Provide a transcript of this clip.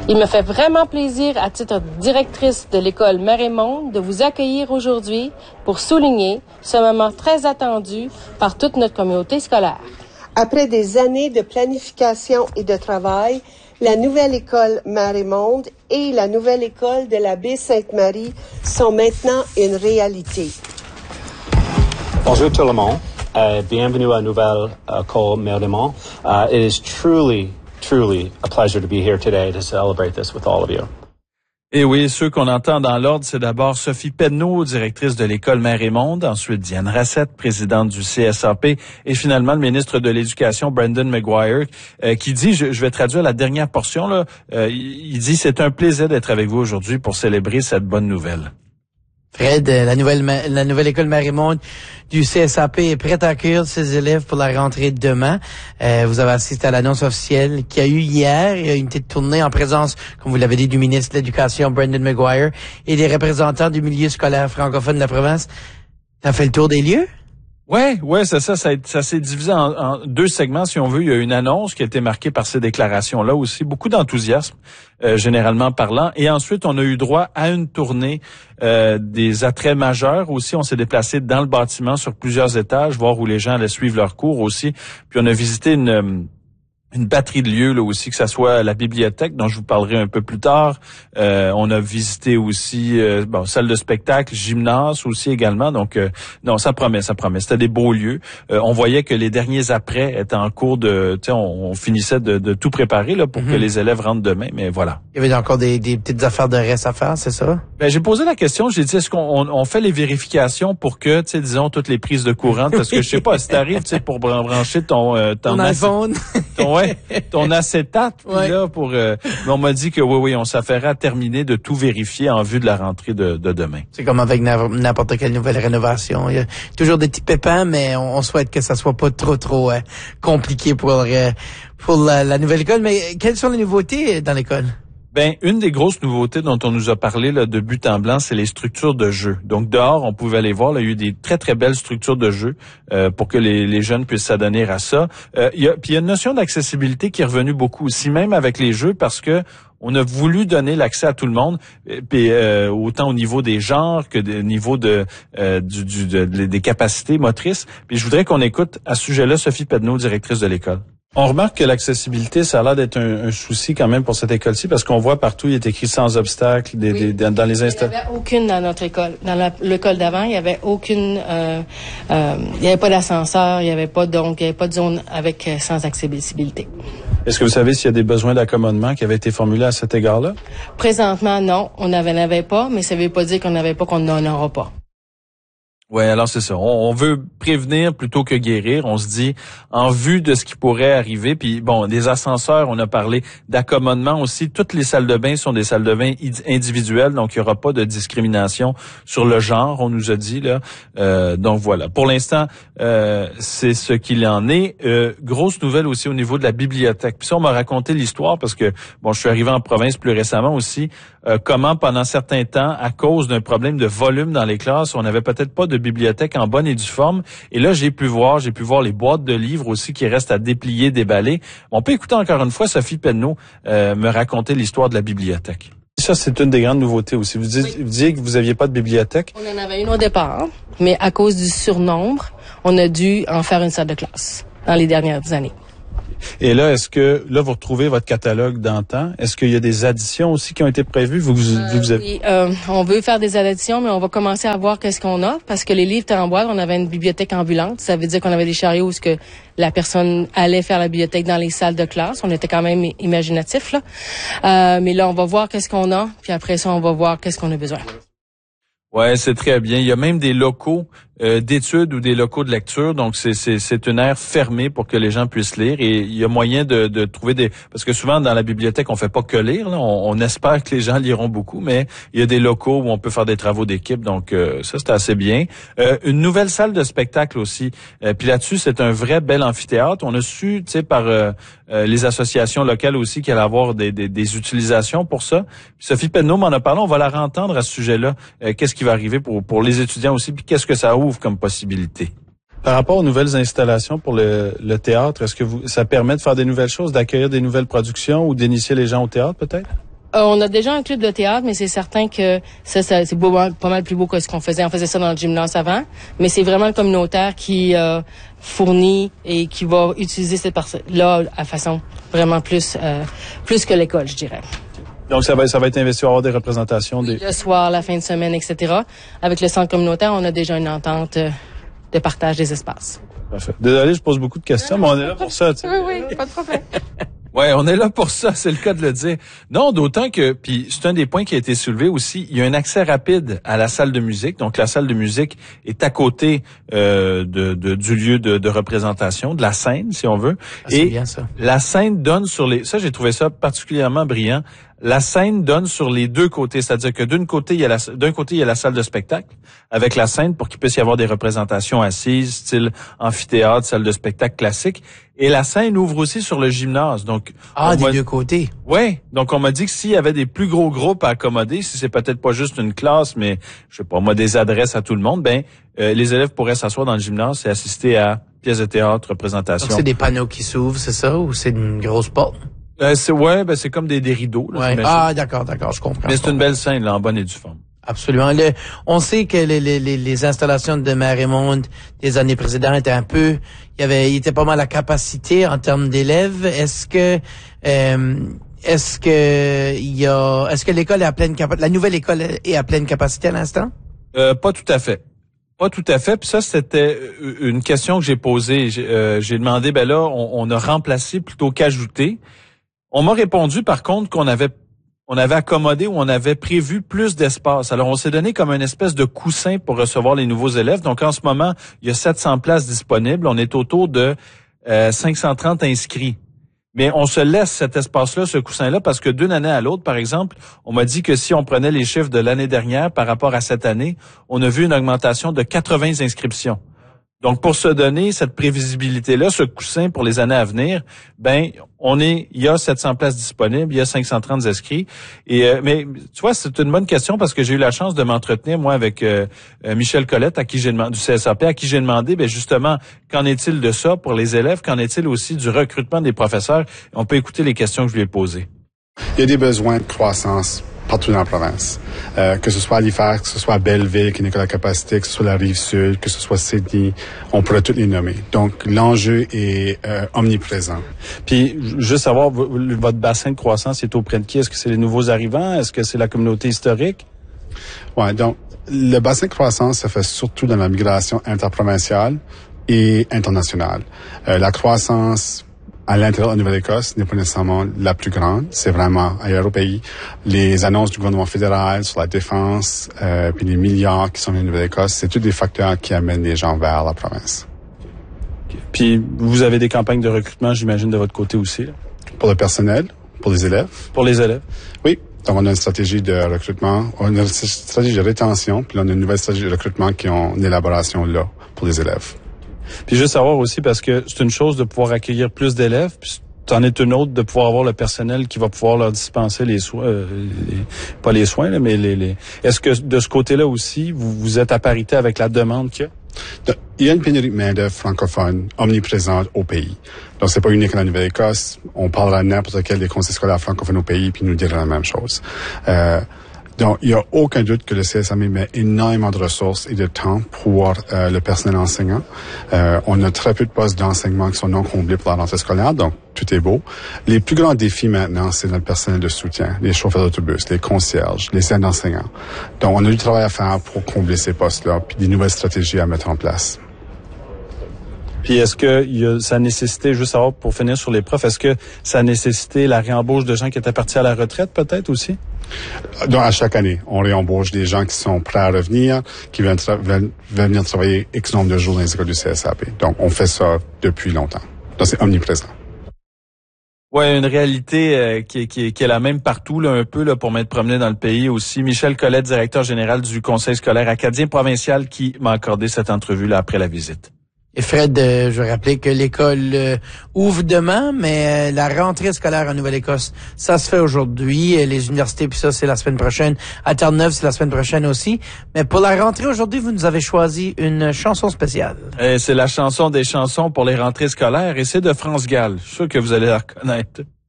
Il me fait vraiment plaisir, à titre de directrice de l'école Mère-et-Monde, de vous accueillir aujourd'hui pour souligner ce moment très attendu par toute notre communauté scolaire. Après des années de planification et de travail, la nouvelle école Mère-et-Monde et la nouvelle école de la baie Sainte-Marie sont maintenant une réalité. Bonjour tout le monde. Bienvenue à la nouvelle école Mère-et-Monde. It is truly a pleasure to be here today to celebrate this with all of you. Et oui, ceux qu'on entend dans l'ordre, c'est d'abord Sophie Pedneau, directrice de l'école Mère-et-Monde, ensuite Diane Racette, présidente du CSAP, et finalement le ministre de l'Éducation, Brendan McGuire, qui dit, je vais traduire la dernière portion, là, il dit « C'est un plaisir d'être avec vous aujourd'hui pour célébrer cette bonne nouvelle ». Fred, la nouvelle école Mère-et-Monde du CSAP est prête à accueillir ses élèves pour la rentrée de demain. Vous avez assisté à l'annonce officielle qu'il y a eu hier. Il y a une petite tournée en présence, comme vous l'avez dit, du ministre de l'Éducation, Brendan McGuire, et des représentants du milieu scolaire francophone de la province. Ça fait le tour des lieux? Ouais, c'est ça. Ça s'est divisé en deux segments, si on veut. Il y a une annonce qui a été marquée par ces déclarations-là aussi. Beaucoup d'enthousiasme, généralement parlant. Et ensuite, on a eu droit à une tournée des attraits majeurs aussi. On s'est déplacé dans le bâtiment sur plusieurs étages, voir où les gens allaient suivre leurs cours aussi. Puis on a visité une batterie de lieux là aussi, que ça soit la bibliothèque dont je vous parlerai un peu plus tard. On a visité aussi salle de spectacle, gymnase aussi également. Donc non, ça promet. C'était des beaux lieux. On voyait que les derniers après étaient en cours de, tu sais, on finissait de tout préparer là pour que les élèves rentrent demain. Mais voilà. Il y avait encore des petites affaires de reste à faire, c'est ça? J'ai posé la question. J'ai dit est-ce qu'on fait les vérifications pour que, tu sais, disons toutes les prises de courant, parce que je sais pas si t'arrives, tu sais, pour brancher ton iPhone. Ton acétate, ouais. Là, mais on m'a dit que oui, on s'affairait à terminer de tout vérifier en vue de la rentrée de demain. C'est comme avec n'importe quelle nouvelle rénovation. Il y a toujours des petits pépins, mais on souhaite que ça soit pas trop compliqué pour la nouvelle école. Mais quelles sont les nouveautés dans l'école? Une des grosses nouveautés dont on nous a parlé là, de but en blanc, c'est les structures de jeu. Donc dehors, on pouvait aller voir, là, il y a eu des très très belles structures de jeu pour que les jeunes puissent s'adonner à ça. Il y a une notion d'accessibilité qui est revenue beaucoup aussi, même avec les jeux, parce que on a voulu donner l'accès à tout le monde, puis autant au niveau des genres que au niveau des capacités motrices. Puis je voudrais qu'on écoute à ce sujet-là Sophie Pedneau, directrice de l'école. On remarque que l'accessibilité, ça a l'air d'être un souci quand même pour cette école-ci, parce qu'on voit partout, il est écrit sans obstacle dans les installations. Il n'y avait aucune dans notre école. Dans l'école d'avant, il n'y avait aucune, il n'y avait pas d'ascenseur, il n'y avait pas de zone avec sans accessibilité. Est-ce que vous savez s'il y a des besoins d'accommodement qui avaient été formulés à cet égard-là? Présentement, non. On n'avait pas, mais ça ne veut pas dire qu'on n'avait pas, qu'on n'en aura pas. Ouais, alors c'est ça. On veut prévenir plutôt que guérir. On se dit, en vue de ce qui pourrait arriver, puis bon, des ascenseurs, on a parlé d'accommodement aussi. Toutes les salles de bain sont des salles de bain individuelles, donc il n'y aura pas de discrimination sur le genre, on nous a dit là. Donc voilà. Pour l'instant, c'est ce qu'il en est. Grosse nouvelle aussi au niveau de la bibliothèque. Puis ça, on m'a raconté l'histoire parce que, bon, je suis arrivé en province plus récemment aussi, comment pendant certains temps, à cause d'un problème de volume dans les classes, on n'avait peut-être pas de bibliothèque en bonne et due forme. Et là, j'ai pu voir les boîtes de livres aussi qui restent à déplier, déballer. On peut écouter encore une fois Sophie Pedneau me raconter l'histoire de la bibliothèque. Ça, c'est une des grandes nouveautés aussi. Vous disiez que vous aviez pas de bibliothèque? On en avait une au départ, mais à cause du surnombre, on a dû en faire une salle de classe dans les dernières années. Et là, est-ce que vous retrouvez votre catalogue d'antan? Est-ce qu'il y a des additions aussi qui ont été prévues? Oui, on veut faire des additions, mais on va commencer à voir qu'est-ce qu'on a, parce que les livres étaient en boîte, on avait une bibliothèque ambulante. Ça veut dire qu'on avait des chariots où que la personne allait faire la bibliothèque dans les salles de classe. On était quand même imaginatifs, là. Mais là, on va voir qu'est-ce qu'on a, puis après ça, on va voir qu'est-ce qu'on a besoin. Ouais, c'est très bien. Il y a même des locaux d'études ou des locaux de lecture, donc c'est une aire fermée pour que les gens puissent lire, et il y a moyen de trouver parce que souvent dans la bibliothèque on fait pas que lire, là. On espère que les gens liront beaucoup, mais il y a des locaux où on peut faire des travaux d'équipe, donc ça c'est assez bien. Une nouvelle salle de spectacle aussi, puis là-dessus c'est un vrai bel amphithéâtre. On a su, tu sais, par les associations locales aussi qu'il allait avoir des utilisations pour ça. Puis Sophie Pedneau m'en a parlé, on va la rentendre à ce sujet-là. Qu'est-ce qui va arriver pour les étudiants aussi, puis qu'est-ce que ça ouvre comme possibilité? Par rapport aux nouvelles installations pour le théâtre, est-ce que ça permet de faire des nouvelles choses, d'accueillir des nouvelles productions ou d'initier les gens au théâtre peut-être? On a déjà un club de théâtre, mais c'est certain que ça c'est pas mal plus beau que ce qu'on faisait. On faisait ça dans le gymnase avant, mais c'est vraiment le communautaire qui fournit et qui va utiliser cette partie-là à façon vraiment plus que l'école, je dirais. Donc, ça va être investi à avoir des représentations. Le soir, la fin de semaine, etc. Avec le centre communautaire, on a déjà une entente de partage des espaces. Parfait. Désolé, je pose beaucoup de questions, mais on est là pour ça. Tu sais. Oui, pas de problème. Ouais, on est là pour ça, c'est le cas de le dire. Non, d'autant que, puis c'est un des points qui a été soulevé aussi, il y a un accès rapide à la salle de musique. Donc, la salle de musique est à côté du lieu de représentation, de la scène, si on veut. C'est bien ça. La scène donne sur les... Ça, j'ai trouvé ça particulièrement brillant. La scène donne sur les deux côtés, c'est-à-dire que d'un côté, il y a la salle de spectacle avec la scène pour qu'il puisse y avoir des représentations assises, style amphithéâtre, salle de spectacle classique. Et la scène ouvre aussi sur le gymnase. Donc, des deux côtés. Oui. Donc, on m'a dit que s'il y avait des plus gros groupes à accommoder, si c'est peut-être pas juste une classe, mais, je sais pas, moi, des adresses à tout le monde, les élèves pourraient s'asseoir dans le gymnase et assister à pièces de théâtre, représentations. Donc, c'est des panneaux qui s'ouvrent, c'est ça? Ou c'est une grosse porte? C'est comme des rideaux. Là, ouais. D'accord, je comprends. Mais c'est une belle scène, là, en bonne et due forme. Absolument. On sait que les installations de Mère-et-Monde des années précédentes étaient il était pas mal à capacité en termes d'élèves. Est-ce que l'école est à pleine capacité, la nouvelle école est à pleine capacité à l'instant? Pas tout à fait. Pas tout à fait. Puis ça, c'était une question que j'ai posée. J'ai demandé, on a remplacé plutôt qu'ajouté. On m'a répondu, par contre, qu'on avait accommodé ou on avait prévu plus d'espace. Alors, on s'est donné comme une espèce de coussin pour recevoir les nouveaux élèves. Donc, en ce moment, il y a 700 places disponibles. On est autour de 530 inscrits. Mais on se laisse cet espace-là, ce coussin-là, parce que d'une année à l'autre, par exemple, on m'a dit que si on prenait les chiffres de l'année dernière par rapport à cette année, on a vu une augmentation de 80 inscriptions. Donc, pour se donner cette prévisibilité-là, ce coussin pour les années à venir, il y a 700 places disponibles, il y a 530 inscrits. Mais tu vois, c'est une bonne question parce que j'ai eu la chance de m'entretenir, moi, avec Michel Colette, du CSAP, à qui j'ai demandé, justement, qu'en est-il de ça pour les élèves? Qu'en est-il aussi du recrutement des professeurs? On peut écouter les questions que je lui ai posées. Il y a des besoins de croissance partout dans la province. Que ce soit à Halifax, que ce soit à Belleville, qui est une école à capacité, que ce soit la Rive-Sud, que ce soit Sydney, on pourrait toutes les nommer. Donc, l'enjeu est omniprésent. Puis, juste savoir, votre bassin de croissance est auprès de qui? Est-ce que c'est les nouveaux arrivants? Est-ce que c'est la communauté historique? Ouais, donc, le bassin de croissance se fait surtout dans la migration interprovinciale et internationale. La croissance à l'intérieur de la Nouvelle-Écosse n'est pas nécessairement la plus grande. C'est vraiment ailleurs au pays. Les annonces du gouvernement fédéral sur la défense, puis les milliards qui sont venus de Nouvelle-Écosse, c'est tous des facteurs qui amènent les gens vers la province. Okay. Puis, vous avez des campagnes de recrutement, j'imagine, de votre côté aussi, là? Pour le personnel, pour les élèves. Pour les élèves? Oui. Donc, on a une stratégie de recrutement, on a une stratégie de rétention, puis là, on a une nouvelle stratégie de recrutement qui est en élaboration là, pour les élèves. Puis juste savoir aussi, parce que c'est une chose de pouvoir accueillir plus d'élèves, puis c'en est une autre de pouvoir avoir le personnel qui va pouvoir leur dispenser les soins, pas les soins, là, mais les... Est-ce que de ce côté-là aussi, vous êtes à parité avec la demande qu'il y a? Il y a une pénurie de main-d'œuvre francophone omniprésente au pays. Donc, c'est pas unique en Nouvelle-Écosse. On parlera à n'importe quel des conseils scolaires francophones au pays, puis ils nous diront la même chose. Donc, il n'y a aucun doute que le CSAP met énormément de ressources et de temps pour le personnel enseignant. On a très peu de postes d'enseignement qui sont non comblés pour la rentrée scolaire, donc tout est beau. Les plus grands défis maintenant, c'est notre personnel de soutien, les chauffeurs d'autobus, les concierges, les aides d'enseignants. Donc, on a du travail à faire pour combler ces postes-là, puis des nouvelles stratégies à mettre en place. Puis est-ce que ça a nécessité, juste savoir pour finir sur les profs, est-ce que ça a nécessité la réembauche de gens qui étaient partis à la retraite peut-être aussi? Donc, à chaque année, on réembauche des gens qui sont prêts à revenir, qui veulent venir travailler X nombre de jours dans les écoles du CSAP. Donc, on fait ça depuis longtemps. Donc, c'est omniprésent. Ouais, une réalité qui est la même partout, là, un peu là, pour m'être promené dans le pays aussi. Michel Colette, directeur général du Conseil scolaire acadien provincial, qui m'a accordé cette entrevue-là après la visite. Et Fred, je veux rappeler que l'école ouvre demain, mais la rentrée scolaire en Nouvelle-Écosse, ça se fait aujourd'hui. Les universités, puis ça, c'est la semaine prochaine. À Terre-Neuve, c'est la semaine prochaine aussi. Mais pour la rentrée aujourd'hui, vous nous avez choisi une chanson spéciale. C'est la chanson des chansons pour les rentrées scolaires et c'est de France Gall. Je suis sûr que vous allez la reconnaître.